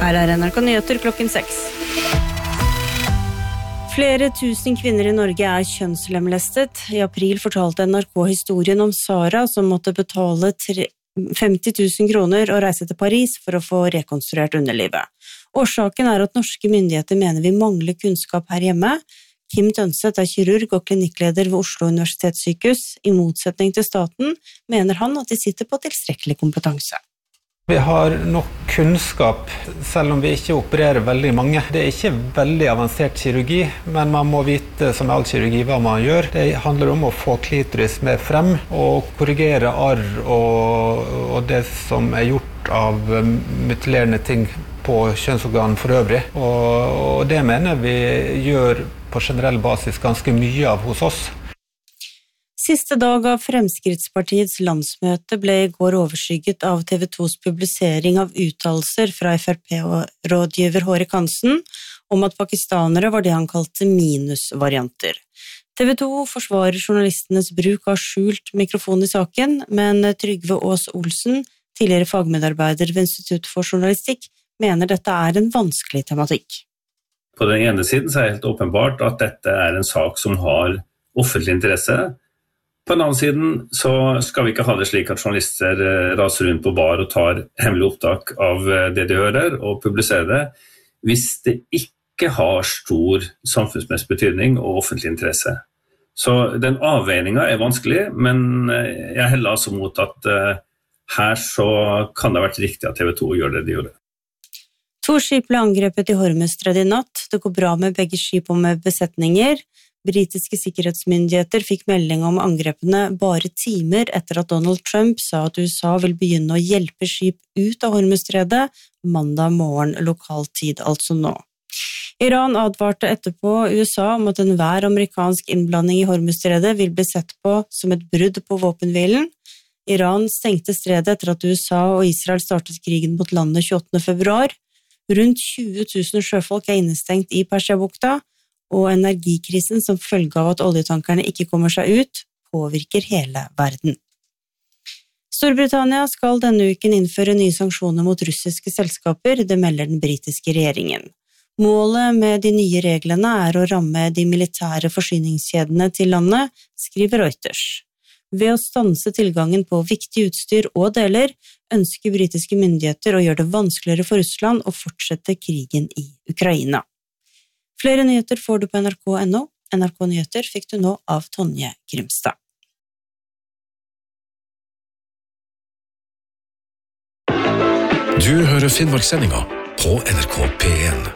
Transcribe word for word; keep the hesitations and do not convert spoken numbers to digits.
Her er N R K Nyheter klokken seks. Flere tusen kvinner i Norge er kjønnslemlestet. I april fortalte N R K historien om Sara som måtte betale femti tusen kroner og reise til Paris for å få rekonstruert underlivet. Årsaken er at norske myndigheter mener vi mangler kunnskap her hjemme. Kim Tønseth er kirurg og klinikkleder ved Oslo Universitetssykehus. I motsetning til staten mener han at de sitter på tilstrekkelig kompetanse. Vi har nok kunnskap, selv om vi ikke opererer veldig mange. Det er ikke veldig avansert kirurgi, men man må vite, som all kirurgi, hva man gjør. Det handler om å få klitoris med frem, og korrigere arr og, og det som er gjort av mutilerende ting på kjønnsorgan for øvrig. Og, og det mener vi gjør på generell basis ganske mye av hos oss. Siste dag av Fremskrittspartiets landsmøte ble i går overskygget av T V tos publisering av uttalelser fra F R P-rådgiver Hårek Hansen om at pakistanere var det han kalte minusvarianter. T V to forsvarer journalistenes bruk av skjult mikrofon i saken, men Trygve Aas Olsen, tidligere fagmedarbeider ved Institutt for Journalistikk, mener dette er en vanskelig tematikk. På den ene siden så er det helt åpenbart at dette er en sak som har offentlig interesse. På den andre siden så skal vi ikke ha det slik at journalister raser rundt på bar og tar hemmelig opptak av det de hører og publiserer det, hvis det ikke har stor samfunnsmessig betydning og offentlig interesse. Så den avveiningen er vanskelig, men jeg heller altså mot at uh, her så kan det ha vært riktig at T V to gjør det de gjorde. To skip ble angrepet i Hormuzstredet i natt. Det går bra med begge skip og med besetninger. Britiske sikkerhetsmyndigheter fikk melding om angrepene bare timer etter at Donald Trump sa at U S A vil begynne å hjelpe skip ut av Hormuzstredet mandag morgen lokal tid, altså nå. Iran advarte etterpå U S A om at enhver amerikansk innblanding i Hormuzstredet vil bli sett på som et brudd på våpenhvilen. Iran stengte stredet etter at U S A og Israel startet krigen mot landet tjueåttende februar. Rundt tjue tusen sjøfolk er innestengt i Persiabukta, og energikrisen som følge av at oljetankerne ikke kommer seg ut, påvirker hele verden. Storbritannia skal denne uken innføre nye sanksjoner mot russiske selskaper, det melder den britiske regjeringen. Målet med de nye reglene er å ramme de militære forsyningskjedene til landet, skriver Reuters. Ved å stanse tilgangen på viktig utstyr og deler, ønsker britiske myndigheter å gjøre det vanskeligere for Russland å fortsette krigen i Ukraina. Flere nyheter får du på N R K punktum N O. N R K Nyheter fikk du nå av Tonje Grimstad. Du hører Finnmarkssendinga på N R K P en.